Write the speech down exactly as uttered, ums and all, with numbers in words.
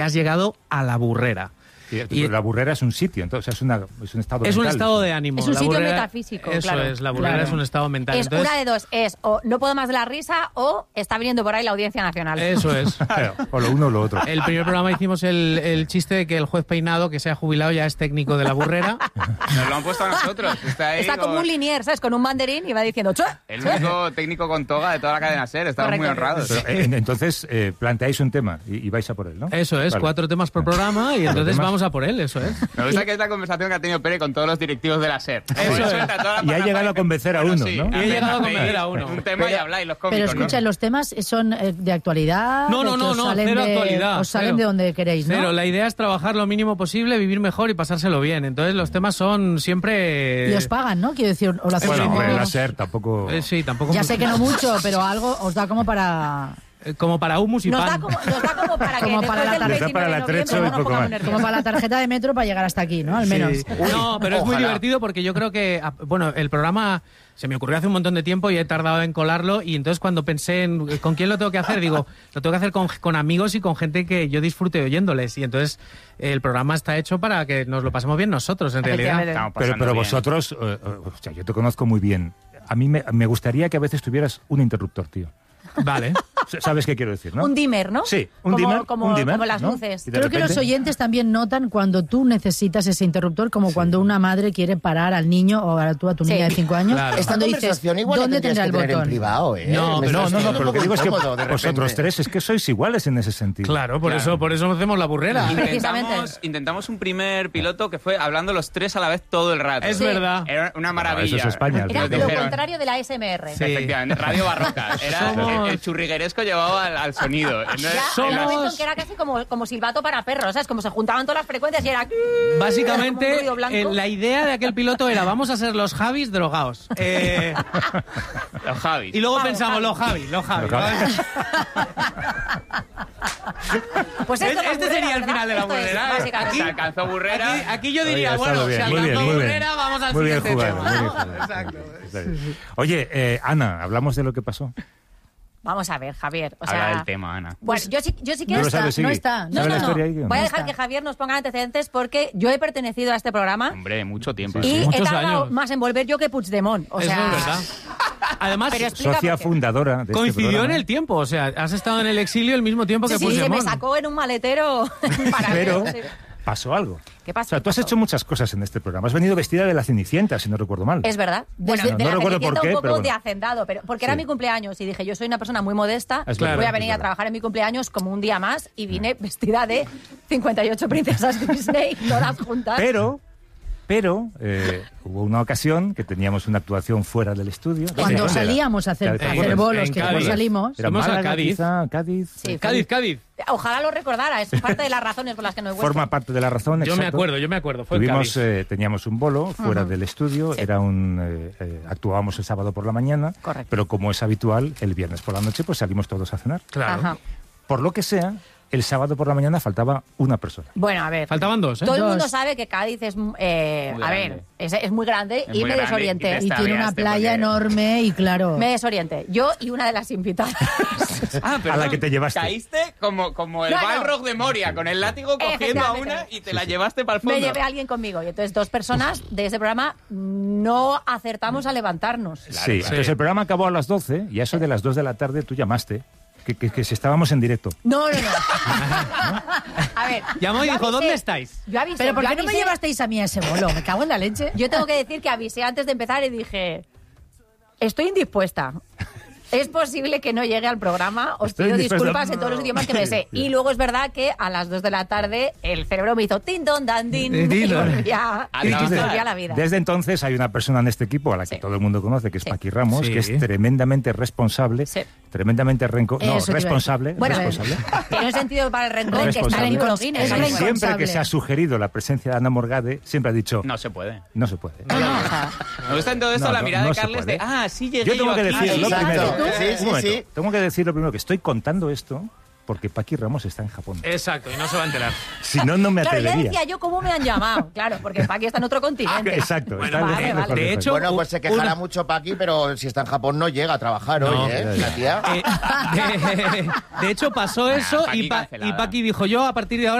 has llegado a La Burrera. Y la Burrera es un sitio, entonces es, una, es un estado Es mental. un estado de ánimo. Es un la sitio Burrera, metafísico, Eso claro. es, La Burrera Claro. es un estado mental. Es Entonces, una de dos, es o no puedo más de la risa o está viniendo por ahí la Audiencia Nacional. Eso es. O lo uno o lo otro. El primer programa hicimos el, el chiste de que el juez Peinado, que se ha jubilado, ya es técnico de La Burrera. Nos lo han puesto a nosotros. Está, ahí Está con... como un linier, ¿sabes? Con un banderín y va diciendo ¡chue! El único técnico con toga de toda la cadena SER. Estamos Correcto. muy honrados. Pero, eh, entonces, eh, planteáis un tema y, y vais a por él, ¿no? Eso es, Vale. cuatro temas por programa y entonces temas. vamos a por él, eso es. Me gusta que es la conversación que ha tenido Pere con todos los directivos de la SER. Eso es. Y ha llegado a convencer a uno, ¿no? Y he llegado a convencer a uno. Un tema y habláis los cómicos, Pero escucha, ¿no? los temas son eh, de actualidad. No, de no, que no, os no, salen cero de, actualidad. Os salen cero. de donde queréis, ¿no? Cero, la idea es trabajar lo mínimo posible, vivir mejor y pasárselo bien. Entonces los temas son siempre... Y os pagan, ¿no? Quiero decir, o lo hacéis Bueno, como- hombre, la SER tampoco... Eh, sí, tampoco... Ya mucho. sé que no mucho, pero algo os da como para... Eh, Como para humus y Nos pan. da como, nos da como para que Como después para la del tarde. Les da para el veintinueve de atrecho noviembre y no nos poco pongamos más. nerviosos. Como para la tarjeta de metro para llegar hasta aquí, ¿no? Al menos. Sí. No, pero es muy Ojalá. divertido porque yo creo que, ah, bueno, el programa se me ocurrió hace un montón de tiempo y he tardado en colarlo y entonces cuando pensé en eh, con quién lo tengo que hacer, digo, lo tengo que hacer con, con amigos y con gente que yo disfrute oyéndoles y entonces eh, el programa está hecho para que nos lo pasemos bien nosotros, en realidad. Efectivamente. Estamos Pero, pasando pero bien. vosotros, eh, eh, o sea, yo te conozco muy bien. A mí me, me gustaría que a veces tuvieras un interruptor, tío. Vale. ¿Sabes qué quiero decir, no? Un dimmer, ¿no? Sí, un como, dimmer, Como, un dimmer, como las ¿no? luces. Y de Creo que los repente- oyentes también notan cuando tú necesitas ese interruptor, como cuando una madre quiere parar al niño o a tú a tu Sí. niña de cinco años. Claro. Es Esta cuando dices, conversación igual la ¿dónde tendrías tendrá el que tener botón? en privado, ¿eh? No, Me pero No, estás no, no, poniendo pero lo que un digo es que poco incómodo, de vosotros repente. tres es que sois iguales en ese sentido. Claro, por Claro. eso por eso hacemos La Burrera. Precisamente. Intentamos, intentamos un primer piloto que fue hablando los tres a la vez todo el rato. Es Sí. verdad. Era una No, maravilla. eso es España. Era Nos lo dijeron- contrario de la S M R. Sí. Efectivamente, radio barroca. Era Somos- el, el churrigueresco llevaba al, al sonido. Entonces, Ya, Somos- era un momento en que era casi como, como silbato para perros, ¿sabes? Como se juntaban todas las frecuencias y era... como un Básicamente, ruido blanco. eh, la idea de aquel piloto era vamos a ser los Javis drogados. Eh, los Javis. y luego Vamos, pensamos, Javi. los Javi, los Javi. Los Javi. Pues Es- esto es este Burrera, sería el ¿verdad? final de La Esto es, Burrera. básicamente. Se alcanzó Burrera. Aquí, aquí yo Oye, diría, ha bueno, estado si bien, muy alcanzó bien, muy bien. Burrera, vamos al Muy bien siguiente jugado, tema, muy bien ¿no? jugado. Exacto. Está bien. Oye, eh, Ana, hablamos de lo que pasó. Vamos a ver, Javier. O Habla sea, del tema, Ana. Bueno, yo sí, yo sí que No No lo está, sabes, no Sigui. está. No, ¿Sabes no, la no. historia ahí? Voy a No dejar está. que Javier nos ponga antecedentes porque yo he pertenecido a este programa Hombre, mucho tiempo. y sí. he Muchos tardado años. más en volver yo que Puigdemont. O Eso sea, es verdad. Además, Pero explica Socia por qué. fundadora de este coincidió en programa. el tiempo. O sea, has estado en el exilio el mismo tiempo que sí, sí, se me Puigdemont. sacó en un maletero para Pero sí. pasó algo. ¿Qué pasó? O sea, tú has ¿Qué pasó? hecho muchas cosas en este programa. Has venido vestida de la Cenicienta, si no recuerdo mal. Es verdad. Bueno, Desde- de no la recuerdo Cenicienta por qué, un poco pero bueno. de hacendado, pero porque era Sí. mi cumpleaños y dije, yo soy una persona muy modesta, Es voy verdad, a venir es a verdad. trabajar en mi cumpleaños como un día más y vine vestida de cincuenta y ocho princesas Disney, todas juntas. Pero, pero eh, hubo una ocasión que teníamos una actuación fuera del estudio. Cuando ¿Dónde era? salíamos a hacer, ¿Te a acuerdas? hacer bolos, En que Cádiz. después salimos. Era Fuimos a Málaga, Cádiz. quizá, Cádiz. Sí, Cádiz, Cádiz. Ojalá lo recordara, es parte de las razones por las que no he vuelto. Forma parte de la razón. Yo me exacto. acuerdo, yo me acuerdo. Fue en Tuvimos, Cádiz. eh, teníamos un bolo fuera del estudio, Sí. era un eh, eh, actuábamos el sábado por la mañana, Correcto. pero como es habitual, el viernes por la noche pues salimos todos a cenar. Claro. Ajá. Por lo que sea, el sábado por la mañana faltaba una persona. Bueno, a ver. Faltaban dos, ¿eh? Todo el Dos. mundo sabe que Cádiz es, eh, Muy a grande. ver, es, es muy grande Es y muy me grande desorienté. y te Y tiene una extraviaste playa porque- enorme y claro. Me desorienté. Yo y una de las invitadas. Ah, A la que te llevaste. Caíste como, como el No, no. Balrog de Moria, con el látigo cogiendo a Efectivamente. una y te la llevaste para el fondo. Me llevé a alguien conmigo y entonces dos personas de ese programa no acertamos a levantarnos. Sí, entonces el programa acabó a las doce y a eso de las dos de la tarde tú llamaste, que, que, que si estábamos en directo. No, no, no. A ver. Llamó y yo dijo, avisé- ¿dónde estáis? Yo avisé. Pero ¿por yo qué no me avisé- llevasteis a mí a ese bolo? Me cago en la leche. Yo tengo que decir que avisé antes de empezar y dije, estoy indispuesta. Es posible que no llegue al programa, os Estoy pido indispuesta. disculpas en todos los idiomas que me sé. Y luego es verdad que a las dos de la tarde el cerebro me hizo tin don dan din Din, y don. volví a, A y trabajar. volví a la vida. Desde entonces hay una persona en este equipo a la que Sí. todo el mundo conoce, que es Sí. Paqui Ramos, Sí. que es tremendamente responsable, Sí. tremendamente renco... No, Eso te iba a decir. responsable, Bueno, responsable. tiene un sentido para el rencor que está en Responsable. el Guinness. Es ahí fuera. responsable. Siempre que se ha sugerido la presencia de Ana Morgade, siempre ha dicho, no, No se puede. se puede. No, no, o sea, Me gusta en todo esto No, la no, mirada no de se Carles puede. de, ah, sí llegué Yo tengo que aquí. decir lo Exacto. primero. Sí, Un sí, momento. sí. Tengo que decir lo primero que estoy contando esto porque Paqui Ramos está en Japón. Exacto, y no se va a enterar. Si no, no me Claro, ya atrevería. decía yo cómo me han llamado. Claro, porque Paqui está en otro continente. Exacto. Bueno, está en vale, el vale. mejor De de hecho, Bueno, pues se quejará una- mucho Paqui, pero si está en Japón no llega a trabajar No, hoy, ¿eh? ya, ya. La tía. Eh, de, de hecho, pasó eso Paqui y, Pa- cancelada. y Paqui dijo, yo a partir de ahora